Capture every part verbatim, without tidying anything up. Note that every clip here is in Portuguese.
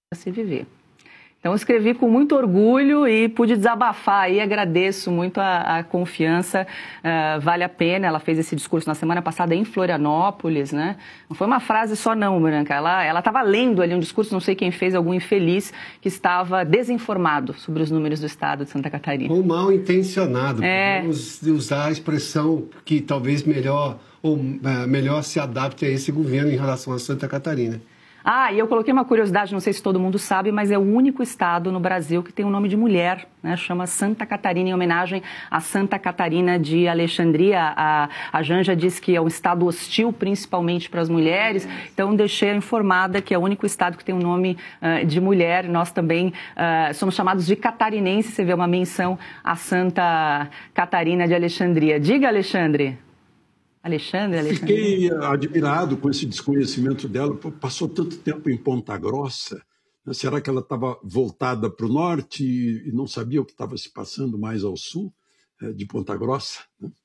se viver. Então, eu escrevi com muito orgulho e pude desabafar e agradeço muito a, a confiança, uh, vale a pena. Ela fez esse discurso na semana passada em Florianópolis, né? Não foi uma frase só não, Branca, ela estava lendo ali um discurso, não sei quem fez, algum infeliz que estava desinformado sobre os números do estado de Santa Catarina. Ou mal intencionado, é. Podemos usar a expressão que talvez melhor, ou, uh, melhor se adapte a esse governo em relação a Santa Catarina. Ah, e eu coloquei uma curiosidade, não sei se todo mundo sabe, mas é o único estado no Brasil que tem o um nome de mulher, né? Chama Santa Catarina, em homenagem a Santa Catarina de Alexandria. A, a Janja disse que é um estado hostil, principalmente para as mulheres, então deixei informada que é o único estado que tem um nome uh, de mulher. Nós também uh, somos chamados de catarinense, você vê uma menção a Santa Catarina de Alexandria. Diga, Alexandre. Alexandre, Alexandre. Fiquei admirado com esse desconhecimento dela. Passou tanto tempo em Ponta Grossa. Será que ela estava voltada para o norte e não sabia o que estava se passando mais ao sul de Ponta Grossa?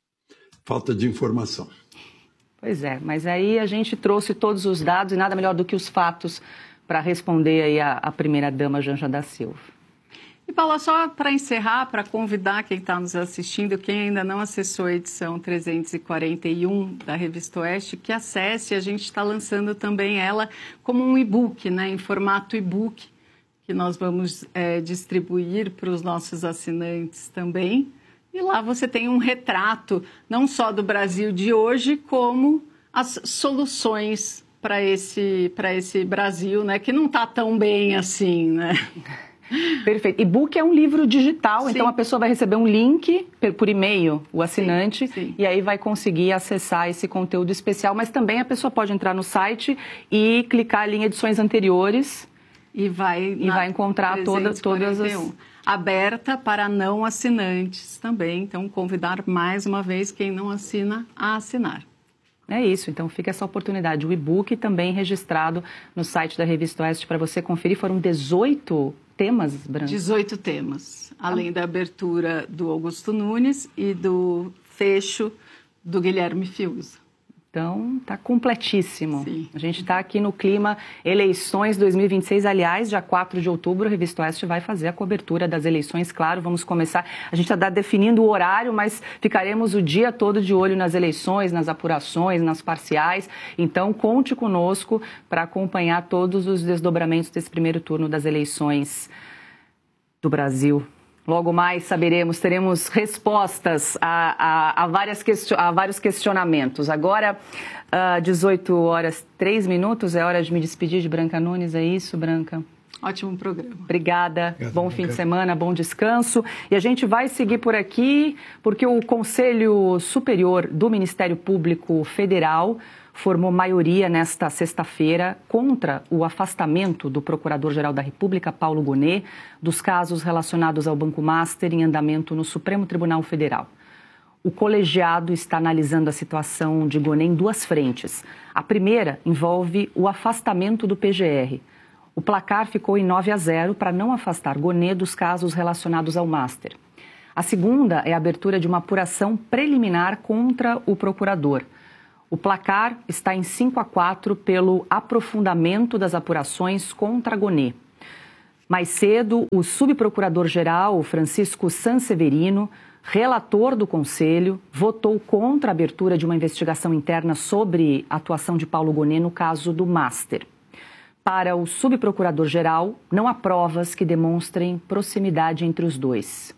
Falta de informação. Pois é, mas aí a gente trouxe todos os dados e nada melhor do que os fatos para responder aí a, a primeira-dama Janja da Silva. E, Paula, só para encerrar, para convidar quem está nos assistindo, quem ainda não acessou a edição trezentos e quarenta e um da Revista Oeste, que acesse. A gente está lançando também ela como um e-book, né, em formato e-book, que nós vamos é, distribuir para os nossos assinantes também. E lá você tem um retrato, não só do Brasil de hoje, como as soluções para esse, para esse Brasil, né, que não está tão bem assim, né? Perfeito. E-book é um livro digital, sim. Então a pessoa vai receber um link por e-mail, o assinante, sim, sim. E aí vai conseguir acessar esse conteúdo especial, mas também a pessoa pode entrar no site e clicar ali em edições anteriores e vai, e vai encontrar toda, todas as... Aberta para não assinantes também, então convidar mais uma vez quem não assina a assinar. É isso, então fica essa oportunidade. O e-book também registrado no site da Revista Oeste para você conferir. Foram dezoito temas, Branca? dezoito temas, além ah. da abertura do Augusto Nunes e do fecho do Guilherme Fiuza. Então, está completíssimo. Sim. A gente está aqui no clima eleições dois mil e vinte e seis. Aliás, dia quatro de outubro, a Revista Oeste vai fazer a cobertura das eleições. Claro, vamos começar. A gente está definindo o horário, mas ficaremos o dia todo de olho nas eleições, nas apurações, nas parciais. Então, conte conosco para acompanhar todos os desdobramentos desse primeiro turno das eleições do Brasil. Logo mais saberemos, teremos respostas a, a, a, várias question, a vários questionamentos. Agora, uh, dezoito horas, três minutos, é hora de me despedir de Branca Nunes, é isso, Branca? Ótimo programa. Obrigada, Obrigado, bom fim de semana, bom descanso. E a gente vai seguir por aqui, porque o Conselho Superior do Ministério Público Federal formou maioria nesta sexta-feira contra o afastamento do Procurador-Geral da República, Paulo Gonet, dos casos relacionados ao Banco Master em andamento no Supremo Tribunal Federal. O colegiado está analisando a situação de Gonet em duas frentes. A primeira envolve o afastamento do P G R. O placar ficou em nove a zero para não afastar Gonet dos casos relacionados ao Master. A segunda é a abertura de uma apuração preliminar contra o procurador. O placar está em cinco a quatro pelo aprofundamento das apurações contra Gonet. Mais cedo, o subprocurador-geral Francisco Sanseverino, relator do Conselho, votou contra a abertura de uma investigação interna sobre a atuação de Paulo Gonet no caso do Master. Para o subprocurador-geral, não há provas que demonstrem proximidade entre os dois.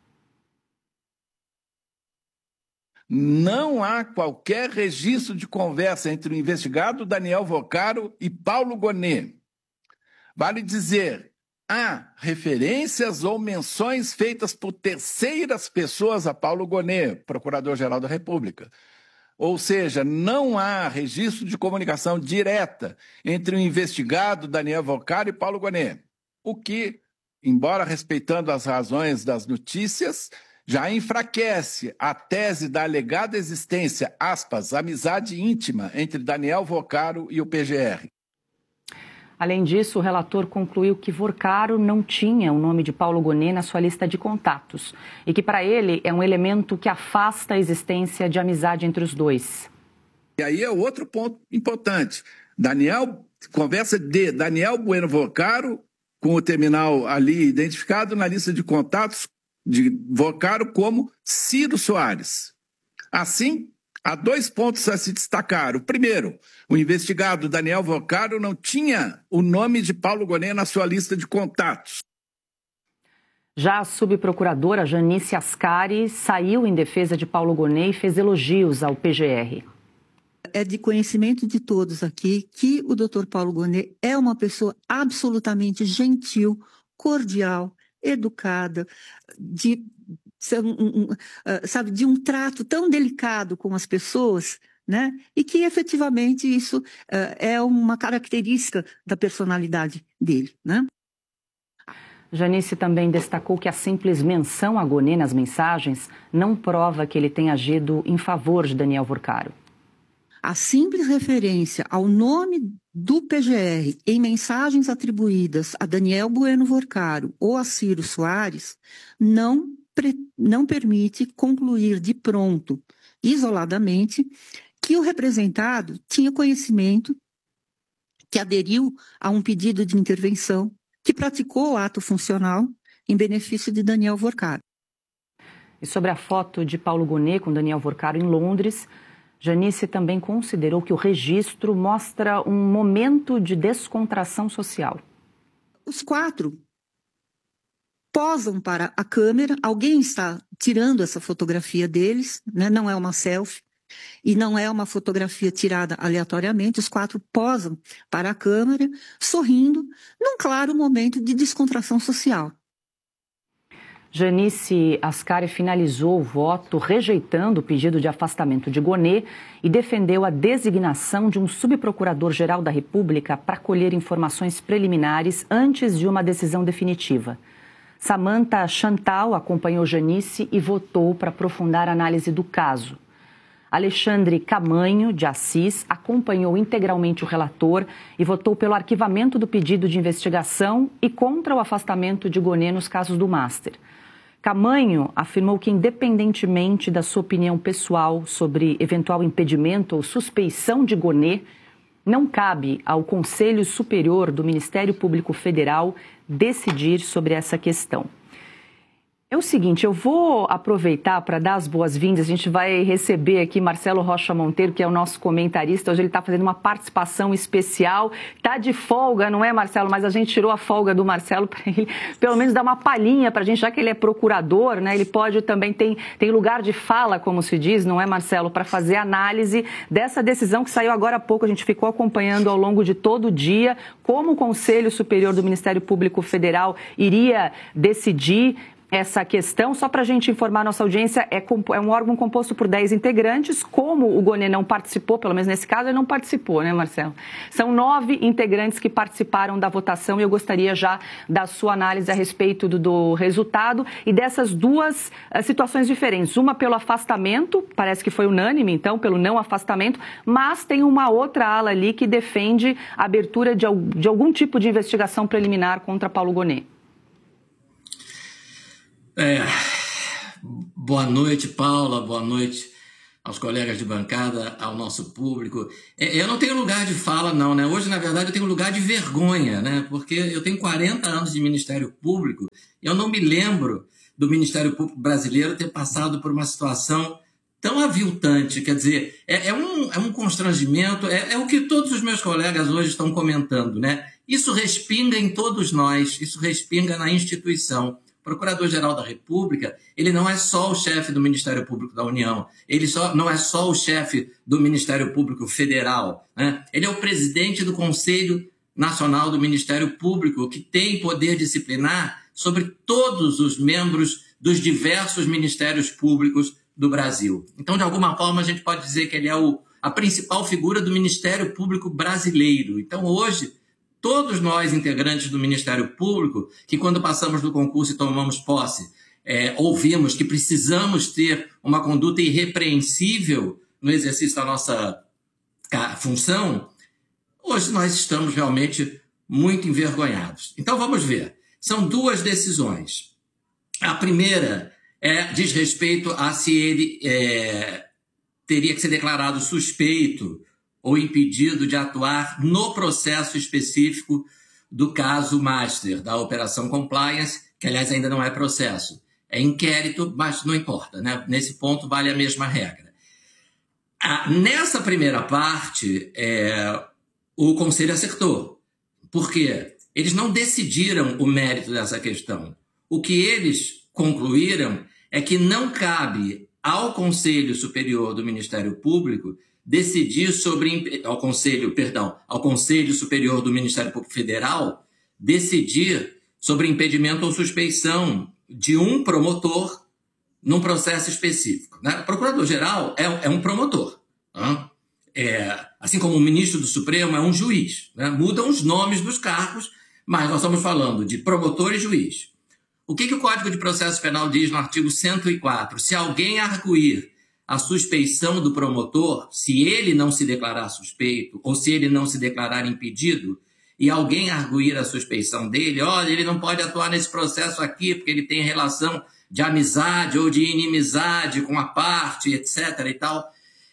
Não há qualquer registro de conversa entre o investigado Daniel Vocaro e Paulo Gonet. Vale dizer, há referências ou menções feitas por terceiras pessoas a Paulo Gonet, Procurador-Geral da República. Ou seja, não há registro de comunicação direta entre o investigado Daniel Vocaro e Paulo Gonet, o que, embora respeitando as razões das notícias, já enfraquece a tese da alegada existência, aspas, amizade íntima entre Daniel Vocaro e o P G R. Além disso, o relator concluiu que Vocaro não tinha o nome de Paulo Gonet na sua lista de contatos e que, para ele, é um elemento que afasta a existência de amizade entre os dois. E aí é outro ponto importante. Daniel, conversa de Daniel Bueno Vocaro com o terminal ali identificado na lista de contatos de Vocaro como Ciro Soares. Assim, há dois pontos a se destacar. O primeiro, o investigado Daniel Vocaro não tinha o nome de Paulo Gonet na sua lista de contatos. Já a subprocuradora Janice Ascari saiu em defesa de Paulo Gonet e fez elogios ao P G R. É de conhecimento de todos aqui que o doutor Paulo Gonet é uma pessoa absolutamente gentil, cordial, educada, de, um, um, sabe, de um trato tão delicado com as pessoas, né? E que efetivamente isso uh, é uma característica da personalidade dele, né? Janice também destacou que a simples menção a Gonet nas mensagens não prova que ele tenha agido em favor de Daniel Vocaro. A simples referência ao nome do P G R em mensagens atribuídas a Daniel Bueno Vocaro ou a Ciro Soares não, não permite concluir de pronto, isoladamente, que o representado tinha conhecimento, que aderiu a um pedido de intervenção, que praticou o ato funcional em benefício de Daniel Vocaro. E sobre a foto de Paulo Gonet com Daniel Vocaro em Londres, Janice também considerou que o registro mostra um momento de descontração social. Os quatro posam para a câmera, alguém está tirando essa fotografia deles, né? Não é uma selfie e não é uma fotografia tirada aleatoriamente, os quatro posam para a câmera, sorrindo, num claro momento de descontração social. Janice Ascari finalizou o voto rejeitando o pedido de afastamento de Gonet e defendeu a designação de um subprocurador-geral da República para colher informações preliminares antes de uma decisão definitiva. Samantha Chantal acompanhou Janice e votou para aprofundar a análise do caso. Alexandre Camanho, de Assis, acompanhou integralmente o relator e votou pelo arquivamento do pedido de investigação e contra o afastamento de Gonet nos casos do Master. Camanho afirmou que, independentemente da sua opinião pessoal sobre eventual impedimento ou suspeição de Gonet, não cabe ao Conselho Superior do Ministério Público Federal decidir sobre essa questão. É o seguinte, eu vou aproveitar para dar as boas-vindas, a gente vai receber aqui Marcelo Rocha Monteiro, que é o nosso comentarista, hoje ele está fazendo uma participação especial, está de folga, não é, Marcelo? Mas a gente tirou a folga do Marcelo para ele pelo menos dar uma palhinha para a gente, já que ele é procurador, né? Ele pode também, tem, tem lugar de fala, como se diz, não é, Marcelo? Para fazer análise dessa decisão que saiu agora há pouco, a gente ficou acompanhando ao longo de todo o dia, como o Conselho Superior do Ministério Público Federal iria decidir essa questão. Só para a gente informar a nossa audiência, é, é um órgão composto por dez integrantes. Como o Gonet não participou, pelo menos nesse caso, ele não participou, né, Marcelo? São nove integrantes que participaram da votação e eu gostaria já da sua análise a respeito do, do resultado e dessas duas uh, situações diferentes. Uma pelo afastamento, parece que foi unânime, então, pelo não afastamento, mas tem uma outra ala ali que defende a abertura de, de algum tipo de investigação preliminar contra Paulo Gonet. É, boa noite, Paula, boa noite aos colegas de bancada, ao nosso público. É, eu não tenho lugar de fala, não, né? Hoje, na verdade, eu tenho lugar de vergonha, né? Porque eu tenho quarenta anos de Ministério Público e eu não me lembro do Ministério Público brasileiro ter passado por uma situação tão aviltante. Quer dizer, é, é, um, é um constrangimento, é, é o que todos os meus colegas hoje estão comentando, né? Isso respinga em todos nós, isso respinga na instituição. O Procurador-Geral da República, ele não é só o chefe do Ministério Público da União, ele só, não é só o chefe do Ministério Público Federal, né? Ele é o presidente do Conselho Nacional do Ministério Público, que tem poder disciplinar sobre todos os membros dos diversos ministérios públicos do Brasil. Então, de alguma forma, a gente pode dizer que ele é o, a principal figura do Ministério Público brasileiro. Então, hoje, todos nós, integrantes do Ministério Público, que quando passamos do concurso e tomamos posse, é, ouvimos que precisamos ter uma conduta irrepreensível no exercício da nossa função, hoje nós estamos realmente muito envergonhados. Então vamos ver. São duas decisões. A primeira é, diz respeito a se ele é, teria que ser declarado suspeito ou impedido de atuar no processo específico do caso Master, da Operação Compliance, que, aliás, ainda não é processo. É inquérito, mas não importa, né? Nesse ponto vale a mesma regra. Ah, nessa primeira parte, é, o Conselho acertou. Por quê? Eles não decidiram o mérito dessa questão. O que eles concluíram é que não cabe ao Conselho Superior do Ministério Público decidir sobre... Ao Conselho, perdão, ao Conselho Superior do Ministério Público Federal decidir sobre impedimento ou suspeição de um promotor num processo específico, né? O Procurador-Geral é, é um promotor. Né? É, assim como o ministro do Supremo é um juiz. Né? Mudam os nomes dos cargos, mas nós estamos falando de promotor e juiz. O que, que o Código de Processo Penal diz no artigo cento e quatro? Se alguém arguir a suspeição do promotor, se ele não se declarar suspeito ou se ele não se declarar impedido, e alguém arguir a suspeição dele, olha, ele não pode atuar nesse processo aqui porque ele tem relação de amizade ou de inimizade com a parte, etc e tal,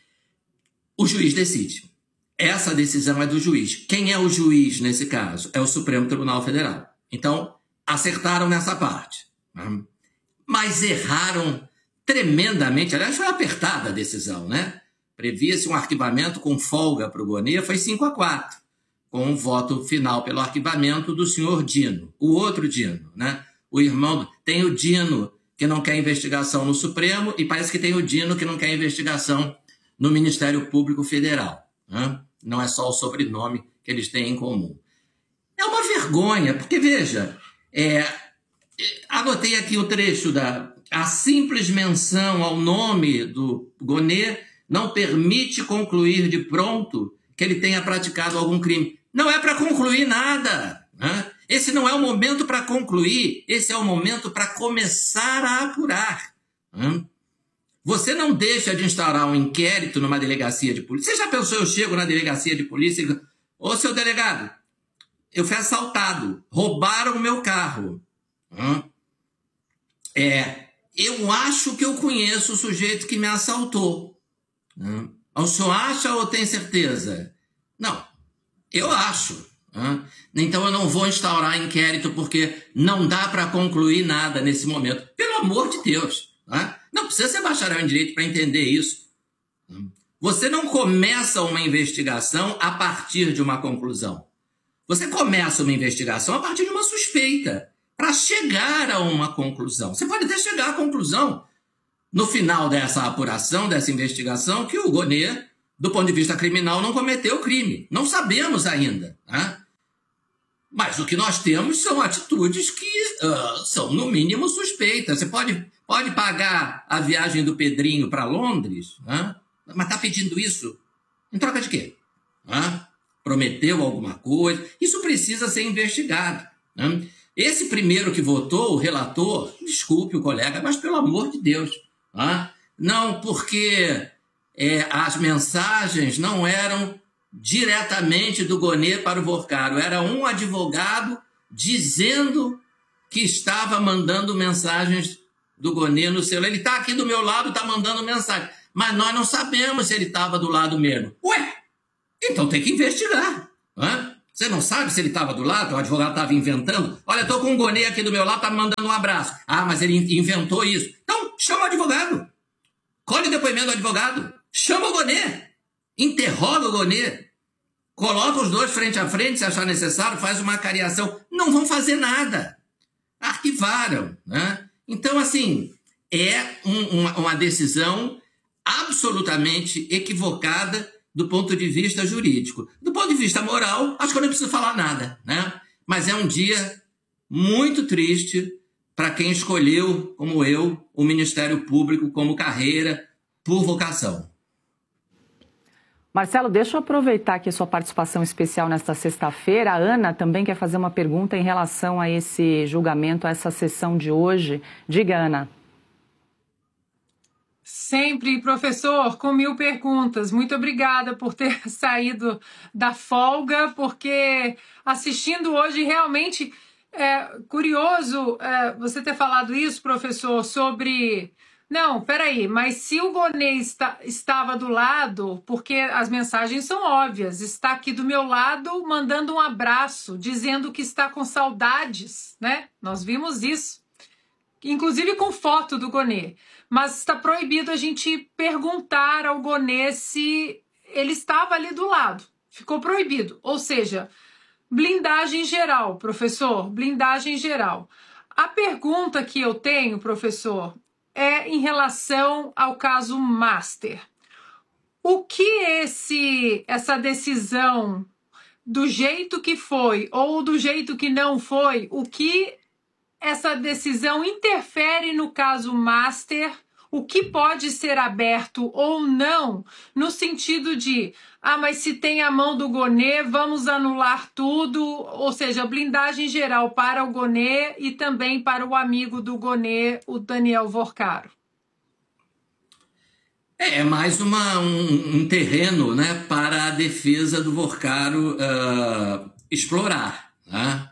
o juiz decide. Essa decisão é do juiz. Quem é o juiz nesse caso? É o Supremo Tribunal Federal. Então, acertaram nessa parte. Né? Mas erraram tremendamente. Aliás, foi apertada a decisão, né? Previa-se um arquivamento com folga para o Gonê, foi cinco a quatro, com o voto final pelo arquivamento do senhor Dino. O outro Dino, né? O irmão... Tem o Dino, que não quer investigação no Supremo, e parece que tem o Dino, que não quer investigação no Ministério Público Federal. Né? Não é só o sobrenome que eles têm em comum. É uma vergonha, porque, veja, é, anotei aqui o trecho da... A simples menção ao nome do Gonê não permite concluir de pronto que ele tenha praticado algum crime. Não é para concluir nada. Né? Esse não é o momento para concluir, esse é o momento para começar a apurar. Né? Você não deixa de instaurar um inquérito numa delegacia de polícia. Você já pensou, eu chego na delegacia de polícia e digo, ô, seu delegado, eu fui assaltado, roubaram o meu carro. Né? É... Eu acho que eu conheço o sujeito que me assaltou. Né? O senhor acha ou tem certeza? Não, eu acho. Né? Então eu não vou instaurar inquérito porque não dá para concluir nada nesse momento. Pelo amor de Deus. Né? Não precisa ser bacharel em direito para entender isso. Você não começa uma investigação a partir de uma conclusão. Você começa uma investigação a partir de uma suspeita, para chegar a uma conclusão. Você pode até chegar à conclusão, no final dessa apuração, dessa investigação, que o Gonê, do ponto de vista criminal, não cometeu crime. Não sabemos ainda. Né? Mas o que nós temos são atitudes que uh, são, no mínimo, suspeitas. Você pode, pode pagar a viagem do Pedrinho para Londres, né? Mas está pedindo isso em troca de quê? Né? Prometeu alguma coisa? Isso precisa ser investigado. Né? Esse primeiro que votou, o relator, desculpe o colega, mas pelo amor de Deus. Né? Não, porque é, as mensagens não eram diretamente do Gonê para o Vorcaro. Era um advogado dizendo que estava mandando mensagens do Gonê no celular. Ele está aqui do meu lado, está mandando mensagem. Mas nós não sabemos se ele estava do lado mesmo. Ué, então tem que investigar. Né? Você não sabe se ele estava do lado, o advogado estava inventando. Olha, estou com um Gonê aqui do meu lado, está me mandando um abraço. Ah, mas ele inventou isso. Então, chama o advogado. Colhe o depoimento do advogado. Chama o Gonê. Interroga o Gonê. Coloca os dois frente a frente, se achar necessário, faz uma cariação. Não vão fazer nada. Arquivaram. Né? Então, assim, é um, uma, uma decisão absolutamente equivocada do ponto de vista jurídico. Do ponto de vista moral, acho que eu não preciso falar nada, né? Mas é um dia muito triste para quem escolheu, como eu, o Ministério Público como carreira por vocação. Marcelo, deixa eu aproveitar aqui a sua participação especial nesta sexta-feira. A Ana também quer fazer uma pergunta em relação a esse julgamento, a essa sessão de hoje. Diga, Ana. Sempre, professor, com mil perguntas. Muito obrigada por ter saído da folga, porque assistindo hoje realmente é curioso é, você ter falado isso, professor, sobre Não, peraí, mas se o Gonê está, estava do lado, porque as mensagens são óbvias, está aqui do meu lado mandando um abraço, dizendo que está com saudades, né? Nós vimos isso, inclusive com foto do Gonê. Mas está proibido a gente perguntar ao Gonê se ele estava ali do lado. Ficou proibido. Ou seja, blindagem geral, professor, blindagem geral. A pergunta que eu tenho, professor, é em relação ao caso Master. O que esse, essa decisão, do jeito que foi ou do jeito que não foi, o que essa decisão interfere no caso Master, o que pode ser aberto ou não, no sentido de, ah, mas se tem a mão do Gonê, vamos anular tudo, ou seja, blindagem geral para o Gonê e também para o amigo do Gonê, o Daniel Vorcaro. É mais uma, um, um terreno, né, para a defesa do Vorcaro uh, explorar, né?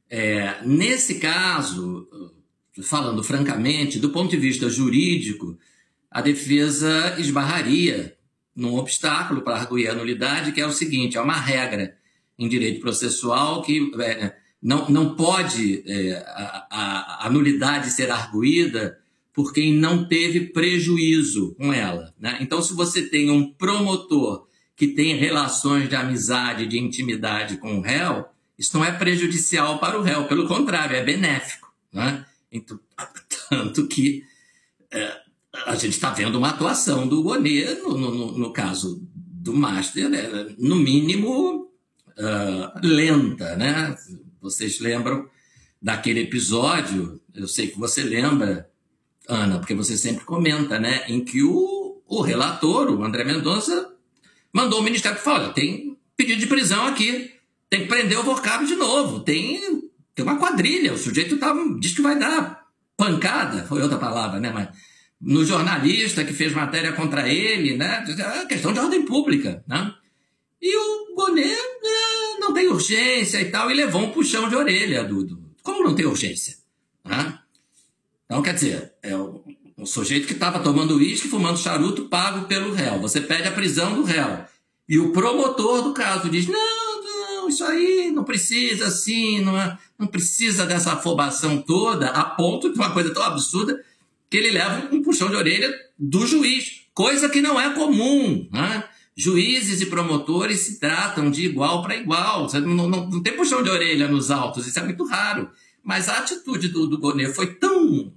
É, nesse caso, falando francamente, do ponto de vista jurídico, a defesa esbarraria num obstáculo para arguir a nulidade, que é o seguinte: é uma regra em direito processual que é, não, não pode é, a, a, a nulidade ser arguída por quem não teve prejuízo com ela, né? Então, se você tem um promotor que tem relações de amizade, de intimidade com o réu, isso não é prejudicial para o réu, pelo contrário, é benéfico, né? Então, tanto que é, a gente está vendo uma atuação do Gonê, no, no, no caso do Master, né, no mínimo uh, lenta, né? Vocês lembram daquele episódio, eu sei que você lembra, Ana, porque você sempre comenta, né, em que o, o relator, o André Mendonça, mandou o Ministério que fala: tem pedido de prisão aqui, tem que prender o Vorcaro de novo, tem, tem uma quadrilha, o sujeito tá, diz que vai dar pancada, foi outra palavra, né, mas no jornalista que fez matéria contra ele, né, é questão de ordem pública, né, e o Gonê né, não tem urgência e tal, e levou um puxão de orelha, do, do como não tem urgência, né? Então, quer dizer, é um, um sujeito que estava tomando uísque, fumando charuto, pago pelo réu. Você pede a prisão do réu. E o promotor do caso diz: não, não, isso aí não precisa assim, não, é, não precisa dessa afobação toda, a ponto de uma coisa tão absurda que ele leva um puxão de orelha do juiz, coisa que não é comum, né? Juízes e promotores se tratam de igual para igual. Não, não, não tem puxão de orelha nos autos, isso é muito raro. Mas a atitude do, do Gonê foi tão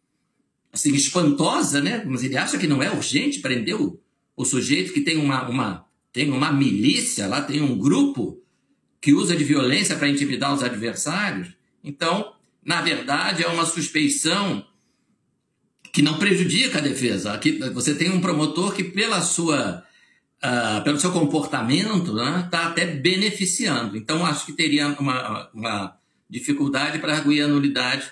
assim, espantosa, né? Mas ele acha que não é urgente prender o, o sujeito que tem uma, uma, tem uma milícia, lá tem um grupo que usa de violência para intimidar os adversários. Então, na verdade, é uma suspeição que não prejudica a defesa. Aqui você tem um promotor que, pela sua, uh, pelo seu comportamento, né, está até beneficiando. Então, acho que teria uma, uma dificuldade para arguir a nulidade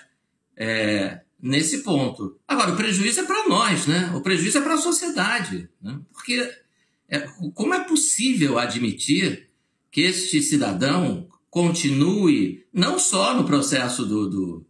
é, nesse ponto. Agora, o prejuízo é para nós, né? O prejuízo é para a sociedade, né? Porque é, como é possível admitir que este cidadão continue não só no processo do, do,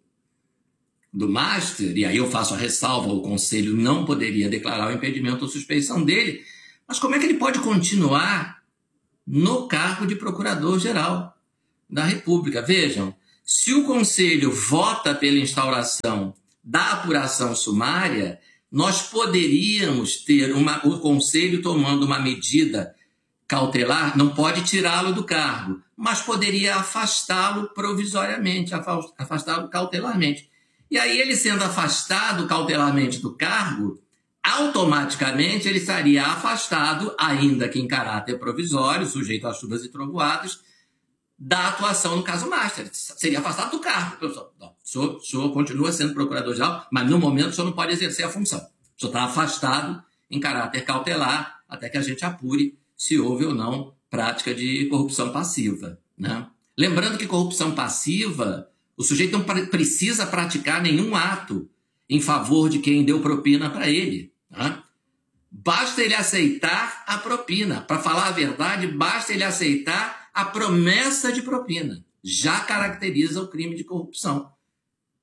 do Master, e aí eu faço a ressalva, o Conselho não poderia declarar o impedimento ou suspeição dele, mas como é que ele pode continuar no cargo de Procurador-Geral da República? Vejam, se o Conselho vota pela instauração da apuração sumária, nós poderíamos ter uma, o Conselho tomando uma medida cautelar, não pode tirá-lo do cargo, mas poderia afastá-lo provisoriamente, afastá-lo cautelarmente. E aí, ele sendo afastado cautelarmente do cargo, automaticamente ele estaria afastado, ainda que em caráter provisório, sujeito a chuvas e trovoadas, da atuação no caso Master. Seria afastado do cargo. Pessoal, não, o, senhor, o senhor continua sendo procurador-geral, mas no momento o senhor não pode exercer a função. O senhor está afastado em caráter cautelar até que a gente apure se houve ou não prática de corrupção passiva, né? Lembrando que corrupção passiva, o sujeito não precisa praticar nenhum ato em favor de quem deu propina para ele, né? Basta ele aceitar a propina. Para falar a verdade, basta ele aceitar a promessa de propina. Já caracteriza o crime de corrupção.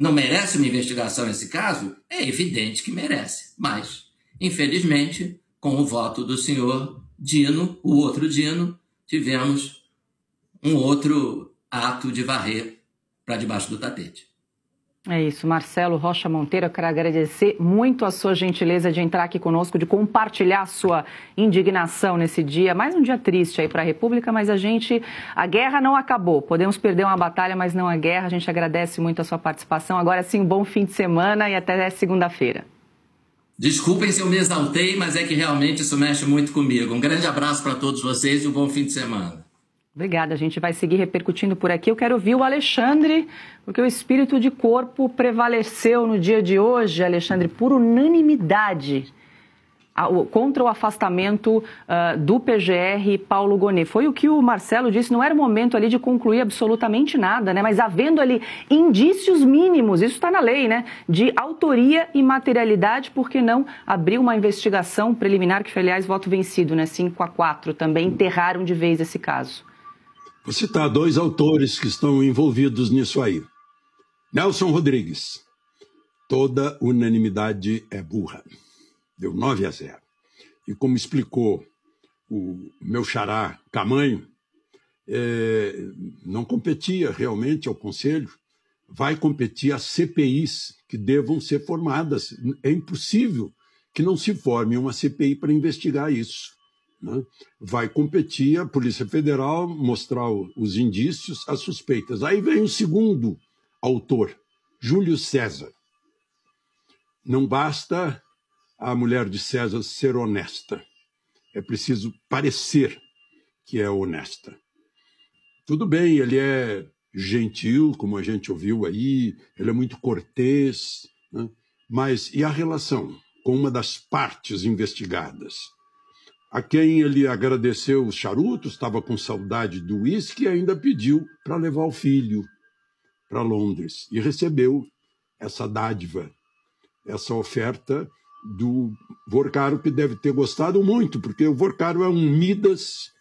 Não merece uma investigação esse caso? É evidente que merece. Mas, infelizmente, com o voto do senhor Dino, o outro Dino, tivemos um outro ato de varrer para debaixo do tapete. É isso, Marcelo Rocha Monteiro, eu quero agradecer muito a sua gentileza de entrar aqui conosco, de compartilhar a sua indignação nesse dia, mais um dia triste aí para a República, mas a gente, a guerra não acabou, podemos perder uma batalha, mas não a guerra, a gente agradece muito a sua participação, agora sim, um bom fim de semana e até segunda-feira. Desculpem se eu me exaltei, mas é que realmente isso mexe muito comigo. Um grande abraço para todos vocês e um bom fim de semana. Obrigada, a gente vai seguir repercutindo por aqui. Eu quero ouvir o Alexandre, porque o espírito de corpo prevaleceu no dia de hoje, Alexandre, por unanimidade, contra o afastamento uh, do P G R Paulo Gonet. Foi o que o Marcelo disse, não era o momento ali de concluir absolutamente nada, né? Mas havendo ali indícios mínimos, isso está na lei, né? De autoria e materialidade, por que não abrir uma investigação preliminar, que foi, aliás, voto vencido, né? cinco a quatro, também enterraram de vez esse caso. Vou citar dois autores que estão envolvidos nisso aí. Nelson Rodrigues. Toda unanimidade é burra. Deu nove a zero. E como explicou o meu xará Camanho, é, não competia realmente ao Conselho, vai competir às C P Is que devam ser formadas. É impossível que não se forme uma C P I para investigar isso. Né? Vai competir a Polícia Federal, mostrar os indícios, as suspeitas. Aí vem o segundo autor, Júlio César. Não basta a mulher de César ser honesta. É preciso parecer que é honesta. Tudo bem, ele é gentil, como a gente ouviu aí, ele é muito cortês, né? Mas e a relação com uma das partes investigadas? A quem ele agradeceu os charutos, estava com saudade do uísque e ainda pediu para levar o filho para Londres. E recebeu essa dádiva, essa oferta do Vorcaro, que deve ter gostado muito, porque o Vorcaro é um Midas,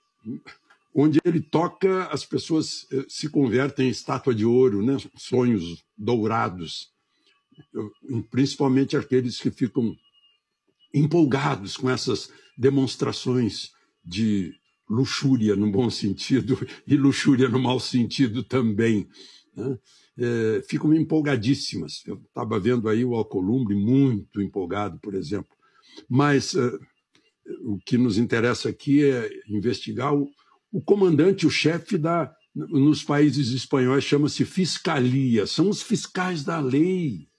onde ele toca, as pessoas se convertem em estátua de ouro, né? Sonhos dourados, principalmente aqueles que ficam empolgados com essas demonstrações de luxúria no bom sentido e luxúria no mau sentido também, né? É, ficam empolgadíssimas. Eu estava vendo aí o Alcolumbre muito empolgado, por exemplo. Mas uh, o que nos interessa aqui é investigar o, o comandante, o chefe da... Nos países espanhóis chama-se fiscalia, são os fiscais da lei.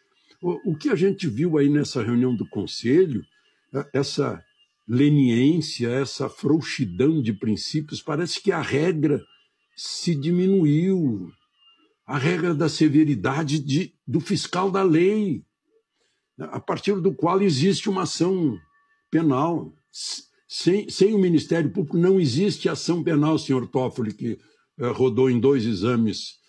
O, o que a gente viu aí nessa reunião do Conselho, essa leniência, essa frouxidão de princípios, parece que a regra se diminuiu. A regra da severidade de, do fiscal da lei, a partir do qual existe uma ação penal. Sem, sem o Ministério Público não existe ação penal, senhor Toffoli, que eh, rodou em dois exames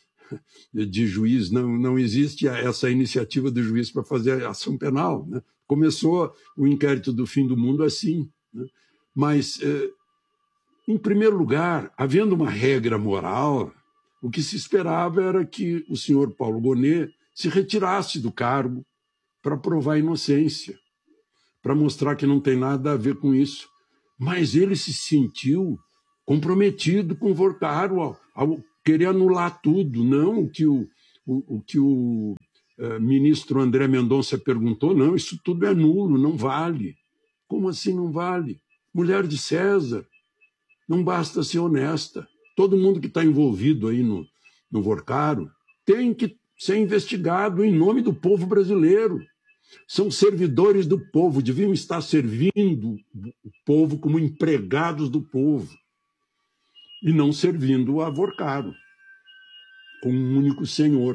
de juiz, não, não existe essa iniciativa do juiz para fazer ação penal, né? Começou o inquérito do fim do mundo assim, né? Mas, eh, em primeiro lugar, havendo uma regra moral, o que se esperava era que o senhor Paulo Gonet se retirasse do cargo para provar a inocência, para mostrar que não tem nada a ver com isso. Mas ele se sentiu comprometido com o Vorcaro ao, ao querer anular tudo. Não o que o, o, o, que o uh, ministro André Mendonça perguntou, não, isso tudo é nulo, não vale. Como assim não vale? Mulher de César, não basta ser honesta. Todo mundo que está envolvido aí no, no Vorcaro tem que ser investigado em nome do povo brasileiro. São servidores do povo, deviam estar servindo o povo como empregados do povo e não servindo a Vorcaro, com um único senhor.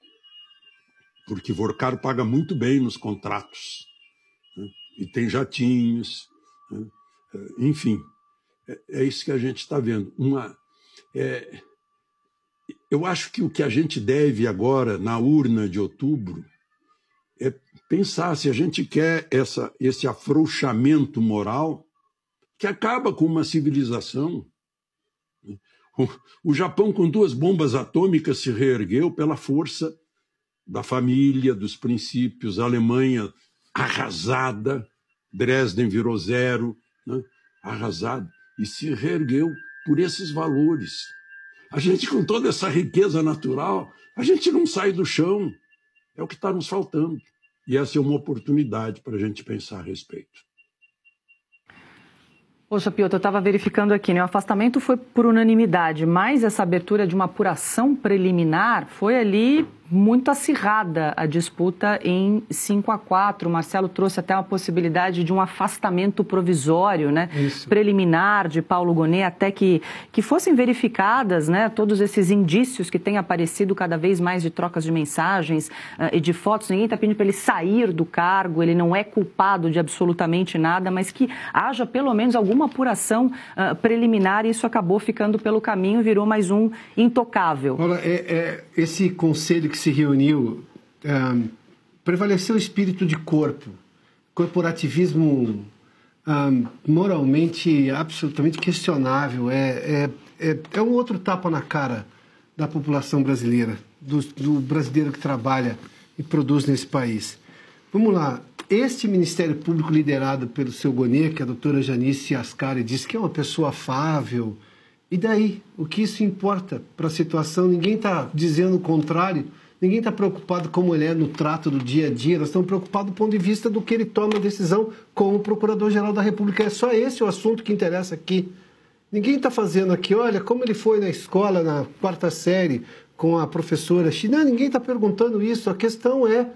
Porque Vorcaro paga muito bem nos contratos, né? E tem jatinhos, né? Enfim, é, é isso que a gente está vendo. Uma... É, eu acho que o que a gente deve agora, na urna de outubro, é pensar se a gente quer essa, esse afrouxamento moral que acaba com uma civilização. O, o Japão, com duas bombas atômicas, se reergueu pela força da família, dos princípios, a Alemanha arrasada, Dresden virou zero, né? Arrasada, e se reergueu por esses valores. A gente, com toda essa riqueza natural, a gente não sai do chão, é o que está nos faltando. E essa é uma oportunidade para a gente pensar a respeito. Poxa, Piotr, eu estava verificando aqui, né? O afastamento foi por unanimidade, mas essa abertura de uma apuração preliminar foi ali muito acirrada a disputa em cinco a quatro. O Marcelo trouxe até uma possibilidade de um afastamento provisório, né? Isso. Preliminar de Paulo Gonet, até que, que fossem verificadas, né, todos esses indícios que têm aparecido cada vez mais de trocas de mensagens uh, e de fotos. Ninguém está pedindo para ele sair do cargo, ele não é culpado de absolutamente nada, mas que haja pelo menos alguma apuração uh, preliminar, e isso acabou ficando pelo caminho, virou mais um intocável. Olha, é, é, esse conselho que se reuniu, um, prevaleceu o espírito de corpo, corporativismo um, moralmente absolutamente questionável, é, é, é, é um outro tapa na cara da população brasileira, do, do brasileiro que trabalha e produz nesse país. Vamos lá, este Ministério Público liderado pelo seu Gonet, que a doutora Janice Ascari disse que é uma pessoa afável, e daí? O que isso importa para a situação? Ninguém está dizendo o contrário. Ninguém está preocupado como ele é no trato do dia a dia, nós estamos preocupados do ponto de vista do que ele toma a decisão como Procurador-Geral da República. É só esse o assunto que interessa aqui. Ninguém está fazendo aqui, olha, como ele foi na escola, na quarta série, com a professora China. Ninguém está perguntando isso. A questão é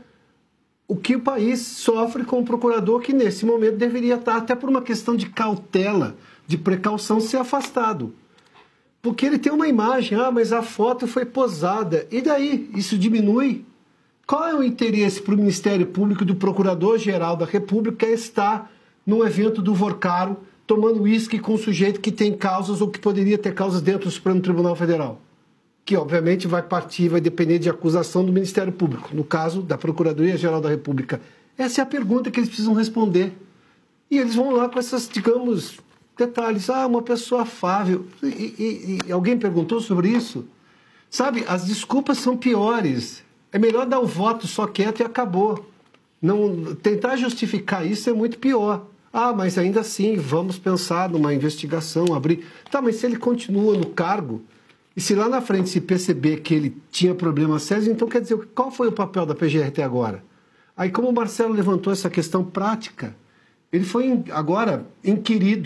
o que o país sofre com o procurador que, nesse momento, deveria estar, até por uma questão de cautela, de precaução, ser afastado. Porque ele tem uma imagem, ah, mas a foto foi posada. E daí? Isso diminui? Qual é o interesse para o Ministério Público do Procurador-Geral da República estar num evento do Vorcaro tomando uísque com um sujeito que tem causas ou que poderia ter causas dentro do Supremo Tribunal Federal? Que, obviamente, vai partir, vai depender de acusação do Ministério Público, no caso da Procuradoria-Geral da República. Essa é a pergunta que eles precisam responder. E eles vão lá com essas, digamos, detalhes. Ah, uma pessoa afável. E, e, e alguém perguntou sobre isso? Sabe, as desculpas são piores. É melhor dar o voto só quieto e acabou. Não, tentar justificar isso é muito pior. Ah, mas ainda assim, vamos pensar numa investigação, abrir... Tá, mas se ele continua no cargo, e se lá na frente se perceber que ele tinha problemas sérios, então quer dizer, qual foi o papel da P G R até agora? Aí, como o Marcelo levantou essa questão prática, ele foi agora inquirido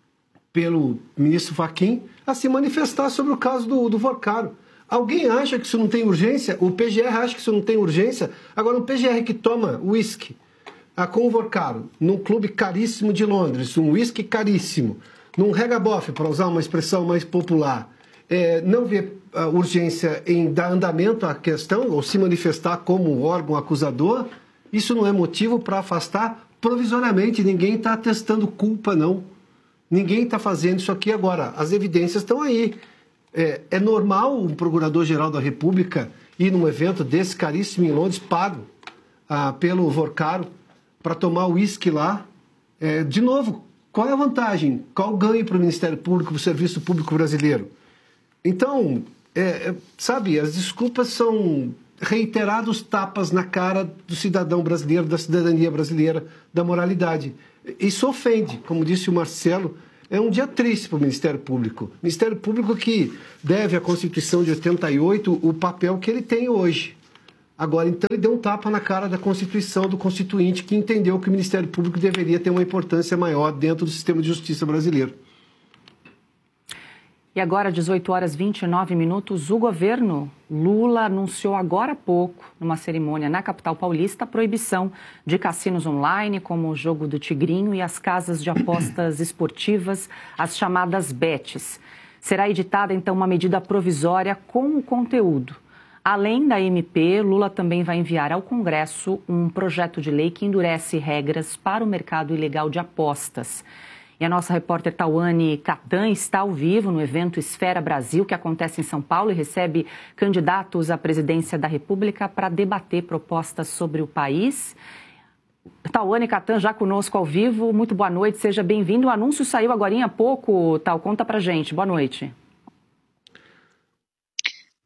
pelo ministro Fachin a se manifestar sobre o caso do, do Vorcaro. Alguém acha que isso não tem urgência? O P G R acha que isso não tem urgência? Agora, um P G R que toma uísque ah, com o Vorcaro, num clube caríssimo de Londres, um uísque caríssimo, num regabof, para usar uma expressão mais popular, é, não vê ah, urgência em dar andamento à questão ou se manifestar como órgão acusador, isso não é motivo para afastar provisoriamente. Ninguém está atestando culpa, não. Ninguém está fazendo isso aqui agora. As evidências estão aí. É, é normal um Procurador-Geral da República ir num evento desse caríssimo em Londres, pago ah, pelo Vorcaro, para tomar uísque lá. É, de novo, qual é a vantagem? Qual o ganho para o Ministério Público, para o Serviço Público Brasileiro? Então, é, é, sabe, as desculpas são reiterados tapas na cara do cidadão brasileiro, da cidadania brasileira, da moralidade. Isso ofende, como disse o Marcelo, é um dia triste para o Ministério Público. Ministério Público que deve à Constituição de oitenta e oito o papel que ele tem hoje. Agora, então, ele deu um tapa na cara da Constituição, do Constituinte, que entendeu que o Ministério Público deveria ter uma importância maior dentro do sistema de justiça brasileiro. E agora, dezoito horas e vinte e nove minutos, o governo Lula anunciou agora há pouco, numa cerimônia na capital paulista, a proibição de cassinos online, como o Jogo do Tigrinho e as casas de apostas esportivas, as chamadas bets. Será editada, então, uma medida provisória com o conteúdo. Além da M P, Lula também vai enviar ao Congresso um projeto de lei que endurece regras para o mercado ilegal de apostas. E a nossa repórter Tawane Catan está ao vivo no evento Esfera Brasil, que acontece em São Paulo e recebe candidatos à presidência da República para debater propostas sobre o país. Tawane Catan já conosco ao vivo. Muito boa noite, seja bem-vindo. O anúncio saiu agora há pouco, Tal. Conta pra gente. Boa noite.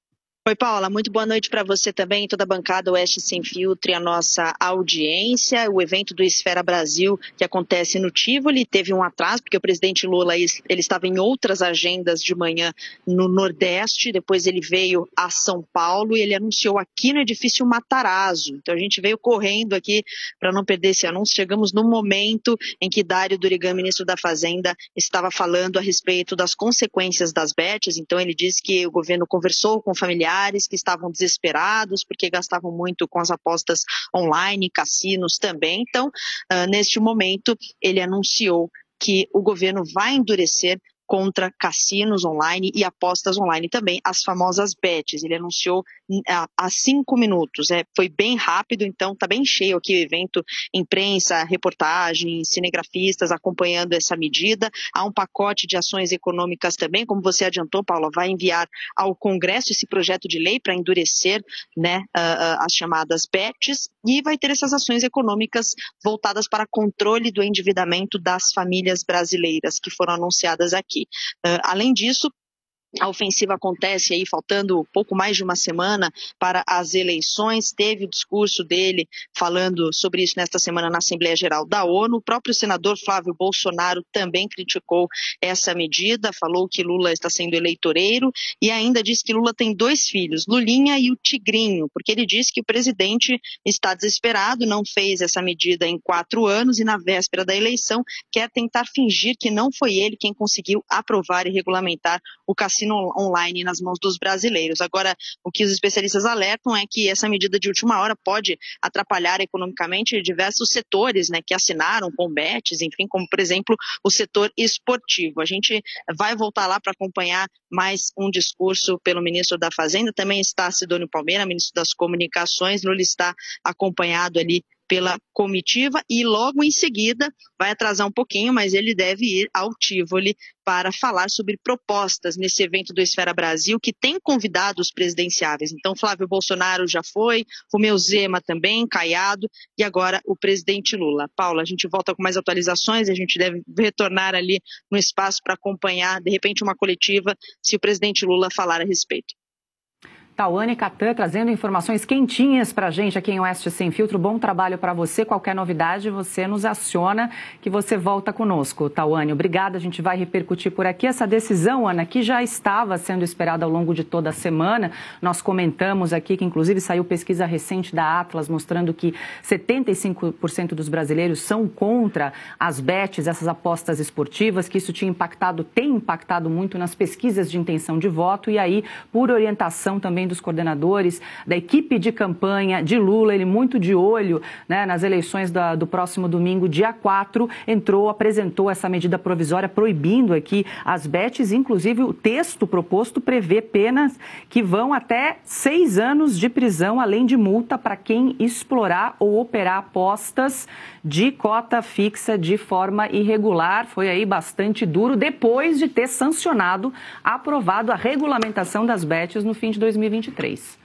Oi, Paula, muito boa noite para você também, toda a bancada Oeste Sem Filtro e a nossa audiência. O evento do Esfera Brasil, que acontece no Tivoli, teve um atraso, porque o presidente Lula ele estava em outras agendas de manhã no Nordeste, depois ele veio a São Paulo e ele anunciou aqui no edifício Matarazzo. Então a gente veio correndo aqui para não perder esse anúncio. Chegamos no momento em que Dário Durigan, ministro da Fazenda, estava falando a respeito das consequências das bets. Então ele disse que o governo conversou com familiares que estavam desesperados porque gastavam muito com as apostas online, cassinos também. Então, uh, neste momento, ele anunciou que o governo vai endurecer contra cassinos online e apostas online também, as famosas bets. Ele anunciou há cinco minutos, é, foi bem rápido, então está bem cheio aqui o evento, imprensa, reportagem, cinegrafistas acompanhando essa medida. Há um pacote de ações econômicas também, como você adiantou, Paula, vai enviar ao Congresso esse projeto de lei para endurecer, né, uh, uh, as chamadas bets, e vai ter essas ações econômicas voltadas para controle do endividamento das famílias brasileiras que foram anunciadas aqui. Uh, além disso, a ofensiva acontece aí faltando pouco mais de uma semana para as eleições. Teve o discurso dele falando sobre isso nesta semana na Assembleia Geral da ONU. O próprio senador Flávio Bolsonaro também criticou essa medida, falou que Lula está sendo eleitoreiro e ainda disse que Lula tem dois filhos, Lulinha e o Tigrinho, porque ele disse que o presidente está desesperado, não fez essa medida em quatro anos e na véspera da eleição quer tentar fingir que não foi ele quem conseguiu aprovar e regulamentar o cassino online nas mãos dos brasileiros. Agora, o que os especialistas alertam é que essa medida de última hora pode atrapalhar economicamente diversos setores, né, que assinaram com bets, enfim, como, por exemplo, o setor esportivo. A gente vai voltar lá para acompanhar mais um discurso pelo ministro da Fazenda. Também está Sidônio Palmeira, ministro das Comunicações. Lula está acompanhado ali pela comitiva e logo em seguida, vai atrasar um pouquinho, mas ele deve ir ao Tivoli para falar sobre propostas nesse evento do Esfera Brasil, que tem convidados presidenciáveis. Então, Flávio Bolsonaro já foi, Romeu Zema também, Caiado, e agora o presidente Lula. Paula, a gente volta com mais atualizações, a gente deve retornar ali no espaço para acompanhar, de repente, uma coletiva, se o presidente Lula falar a respeito. Tawane Catan trazendo informações quentinhas para a gente aqui em Oeste Sem Filtro. Bom trabalho para você. Qualquer novidade, você nos aciona que você volta conosco. Tawane, obrigada. A gente vai repercutir por aqui essa decisão, Ana, que já estava sendo esperada ao longo de toda a semana. Nós comentamos aqui que, inclusive, saiu pesquisa recente da Atlas mostrando que setenta e cinco por cento dos brasileiros são contra as bets, essas apostas esportivas, que isso tinha impactado, tem impactado muito nas pesquisas de intenção de voto. E aí, por orientação também dos coordenadores, da equipe de campanha de Lula, ele muito de olho, né, nas eleições da, do próximo domingo, dia quatro, entrou, apresentou essa medida provisória proibindo aqui as bets, inclusive o texto proposto prevê penas que vão até seis anos de prisão, além de multa para quem explorar ou operar apostas de cota fixa de forma irregular. Foi aí bastante duro, depois de ter sancionado, aprovado a regulamentação das bets no fim de dois mil e vinte e três.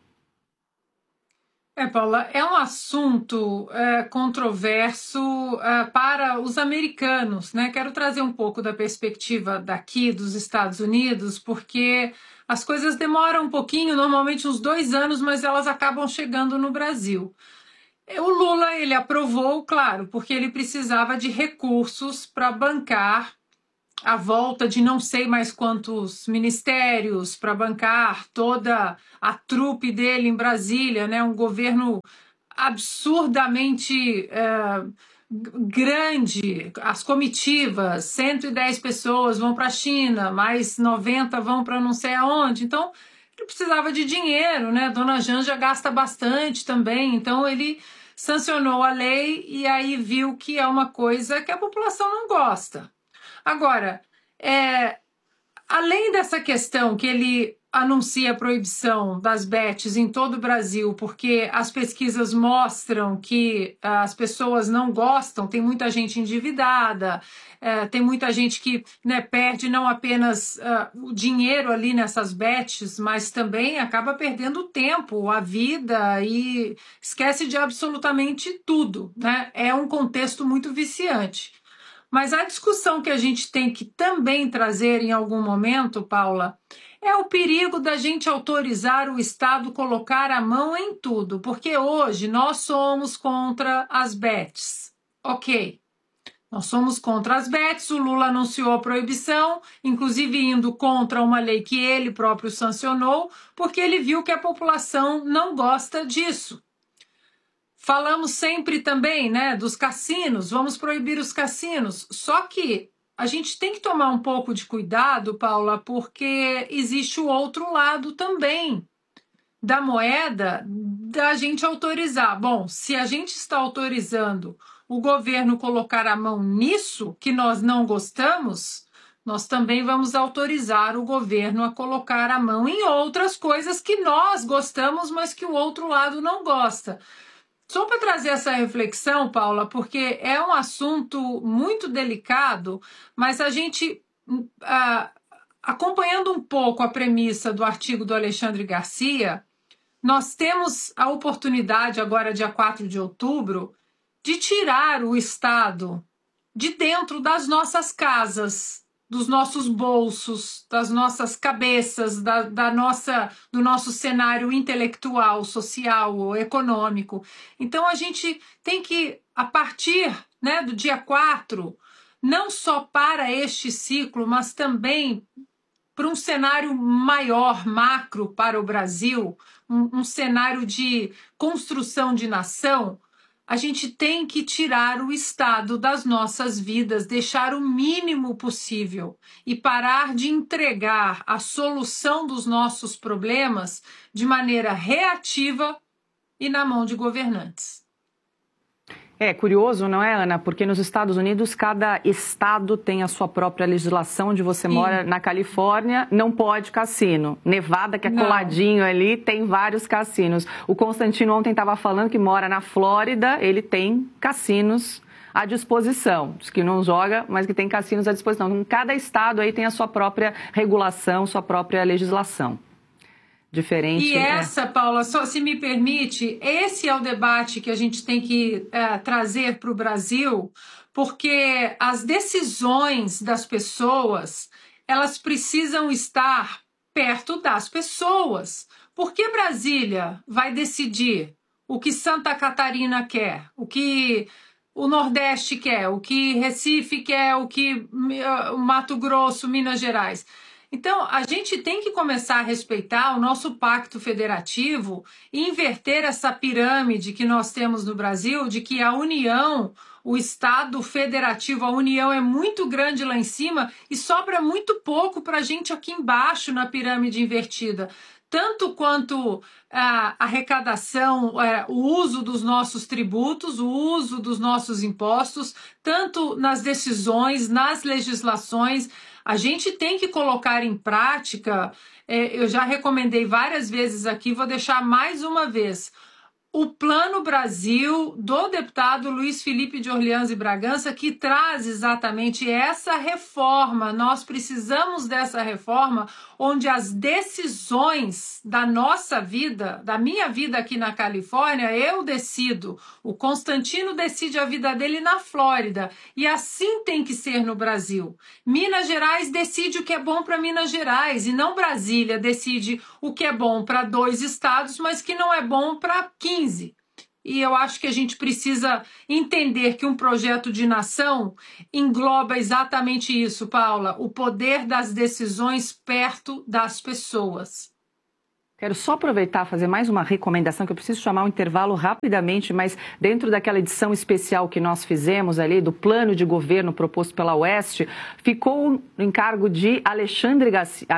É, Paula, é um assunto é, controverso é, para os americanos, né? Quero trazer um pouco da perspectiva daqui dos Estados Unidos, porque as coisas demoram um pouquinho, normalmente uns dois anos, mas elas acabam chegando no Brasil. O Lula, ele aprovou, claro, porque ele precisava de recursos para bancar a volta de não sei mais quantos ministérios, para bancar toda a trupe dele em Brasília, né? Um governo absurdamente é, grande, as comitivas, cento e dez pessoas vão para a China, mais noventa vão para não sei aonde, então ele precisava de dinheiro, né? Dona Janja gasta bastante também, então ele sancionou a lei e aí viu que é uma coisa que a população não gosta. Agora, é, além dessa questão que ele anuncia a proibição das bets em todo o Brasil, porque as pesquisas mostram que as pessoas não gostam, tem muita gente endividada, é, tem muita gente que, né, perde não apenas uh, o dinheiro ali nessas bets, mas também acaba perdendo o tempo, a vida e esquece de absolutamente tudo, né? É um contexto muito viciante. Mas a discussão que a gente tem que também trazer em algum momento, Paula, É o perigo da gente autorizar o Estado colocar a mão em tudo, porque hoje nós somos contra as bets. Ok, nós somos contra as bets, o Lula anunciou a proibição, inclusive indo contra uma lei que ele próprio sancionou, porque ele viu que a população não gosta disso. Falamos sempre também, né, dos cassinos, vamos proibir os cassinos, só que a gente tem que tomar um pouco de cuidado, Paula, porque existe o outro lado também da moeda da gente autorizar. Bom, se a gente está autorizando o governo colocar a mão nisso que nós não gostamos, nós também vamos autorizar o governo a colocar a mão em outras coisas que nós gostamos, mas que o outro lado não gosta. Só para trazer essa reflexão, Paula, porque é um assunto muito delicado, mas a gente, ah, acompanhando um pouco a premissa do artigo do Alexandre Garcia, nós temos a oportunidade agora, dia quatro de outubro, de tirar o Estado de dentro das nossas casas, dos nossos bolsos, das nossas cabeças, da, da nossa, do nosso cenário intelectual, social, econômico. Então, a gente tem que, a partir, né, do dia quatro, não só para este ciclo, mas também para um cenário maior, macro para o Brasil, um, um cenário de construção de nação, a gente tem que tirar o Estado das nossas vidas, deixar o mínimo possível e parar de entregar a solução dos nossos problemas de maneira reativa e na mão de governantes. É curioso, não é, Ana? Porque nos Estados Unidos, cada estado tem a sua própria legislação. Onde você Sim. mora, na Califórnia, não pode cassino. Nevada, que é não. coladinho ali, tem vários cassinos. O Constantino ontem estava falando que mora na Flórida, ele tem cassinos à disposição. Diz que não joga, mas que tem cassinos à disposição. Então, cada estado aí tem a sua própria regulação, sua própria legislação. Diferente. E essa, né? Paula, só se me permite, esse é o debate que a gente tem que é, trazer para o Brasil, porque as decisões das pessoas, elas precisam estar perto das pessoas. Por que Brasília vai decidir o que Santa Catarina quer, o que o Nordeste quer, o que Recife quer, o que uh, Mato Grosso, Minas Gerais? Então, a gente tem que começar a respeitar o nosso pacto federativo e inverter essa pirâmide que nós temos no Brasil, de que a União, o Estado federativo, a União é muito grande lá em cima e sobra muito pouco para a gente aqui embaixo na pirâmide invertida. Tanto quanto a arrecadação, o uso dos nossos tributos, o uso dos nossos impostos, tanto nas decisões, nas legislações. A gente tem que colocar em prática, é, eu já recomendei várias vezes aqui, vou deixar mais uma vez, o Plano Brasil do deputado Luiz Felipe de Orleans e Bragança, que traz exatamente essa reforma. Nós precisamos dessa reforma onde as decisões da nossa vida, da minha vida aqui na Califórnia, eu decido. O Constantino decide a vida dele na Flórida. E assim tem que ser no Brasil. Minas Gerais decide o que é bom para Minas Gerais e não Brasília decide o que é bom para dois estados, mas que não é bom para quinze. E eu acho que a gente precisa entender que um projeto de nação engloba exatamente isso, Paula, o poder das decisões perto das pessoas. Quero só aproveitar e fazer mais uma recomendação, que eu preciso chamar um intervalo rapidamente, mas dentro daquela edição especial que nós fizemos ali, do plano de governo proposto pela Oeste, ficou o encargo de Alexandre Garcia.